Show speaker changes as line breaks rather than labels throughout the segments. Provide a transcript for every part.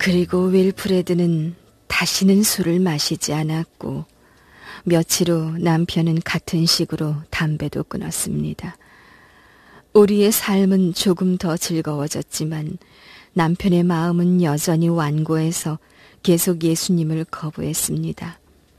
그리고 윌프레드는 다시는 술을 마시지 않았고 며칠 후 남편은 같은 식으로 담배도 끊었습니다. 우리의 삶은 조금 더 즐거워졌지만 남편의 마음은 여전히 완고해서 계속 예수님을 거부했습니다.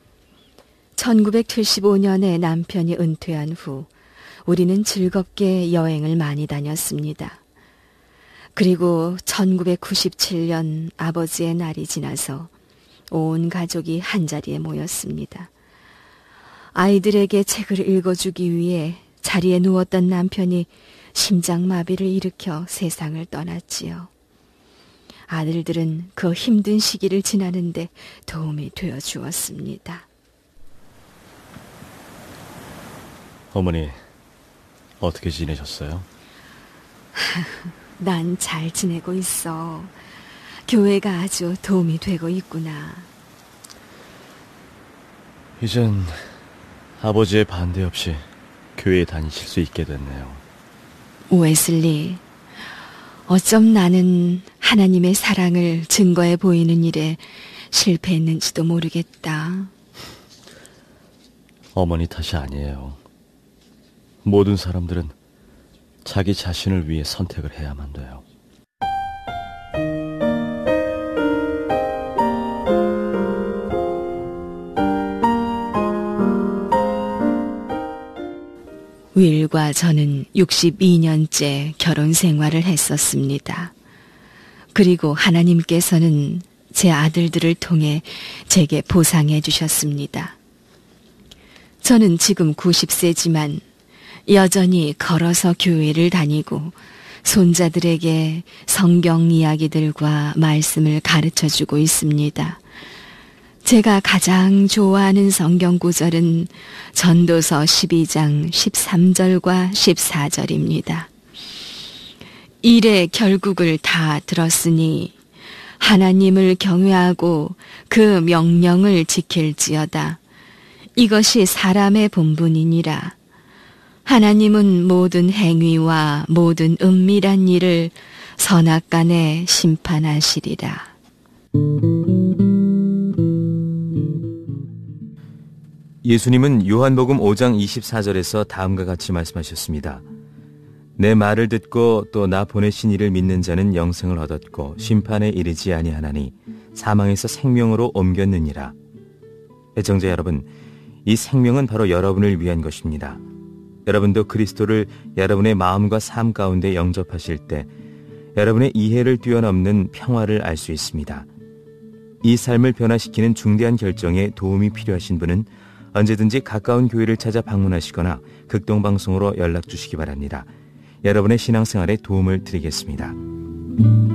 1975년에 남편이 은퇴한 후 우리는 즐겁게 여행을 많이 다녔습니다. 그리고 1997년 아버지의 날이 지나서 온 가족이 한자리에 모였습니다. 아이들에게 책을 읽어주기 위해 자리에 누웠던 남편이 심장마비를 일으켜 세상을 떠났지요. 아들들은 그 힘든 시기를 지나는데 도움이 되어 주었습니다.
어머니, 어떻게 지내셨어요?
난 잘 지내고 있어. 교회가 아주 도움이 되고 있구나.
이젠 아버지의 반대 없이 교회에 다니실 수 있게 됐네요.
웨슬리, 어쩜 나는 하나님의 사랑을 증거해 보이는 일에 실패했는지도 모르겠다.
어머니 탓이 아니에요. 모든 사람들은 자기 자신을 위해 선택을 해야만 돼요.
윌과 저는 62년째 결혼 생활을 했었습니다. 그리고 하나님께서는 제 아들들을 통해 제게 보상해 주셨습니다. 저는 지금 90세지만 여전히 걸어서 교회를 다니고 손자들에게 성경 이야기들과 말씀을 가르쳐주고 있습니다. 제가 가장 좋아하는 성경 구절은 전도서 12장 13절과 14절입니다. 일의 결국을 다 들었으니 하나님을 경외하고 그 명령을 지킬지어다. 이것이 사람의 본분이니라. 하나님은 모든 행위와 모든 은밀한 일을 선악간에 심판하시리라.
예수님은 요한복음 5장 24절에서 다음과 같이 말씀하셨습니다. 내 말을 듣고 또 나 보내신 이를 믿는 자는 영생을 얻었고 심판에 이르지 아니하나니 사망에서 생명으로 옮겼느니라. 애청자 여러분, 이 생명은 바로 여러분을 위한 것입니다. 여러분도 그리스도를 여러분의 마음과 삶 가운데 영접하실 때 여러분의 이해를 뛰어넘는 평화를 알 수 있습니다. 이 삶을 변화시키는 중대한 결정에 도움이 필요하신 분은 언제든지 가까운 교회를 찾아 방문하시거나 극동방송으로 연락 주시기 바랍니다. 여러분의 신앙생활에 도움을 드리겠습니다.